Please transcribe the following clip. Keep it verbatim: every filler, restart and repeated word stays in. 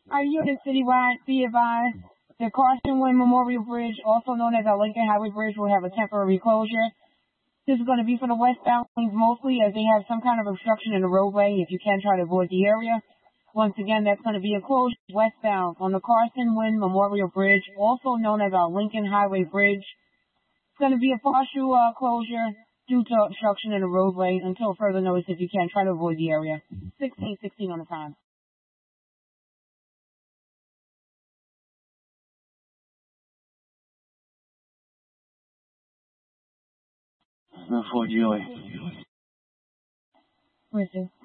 Our unit citywide, be advised, the Carson Wynn Memorial Bridge, also known as our Lincoln Highway Bridge, will have a temporary closure. This is going to be for the westbound lanes mostly, as they have some kind of obstruction in the roadway. If you can, try to avoid the area. Once again, that's going to be a closure westbound on the Carson Wynn Memorial Bridge, also known as our Lincoln Highway Bridge. It's going to be a partial uh, closure due to obstruction in the roadway until further notice. If you can, try to avoid the area. sixteen sixteen on the time. For Joy. Where's it?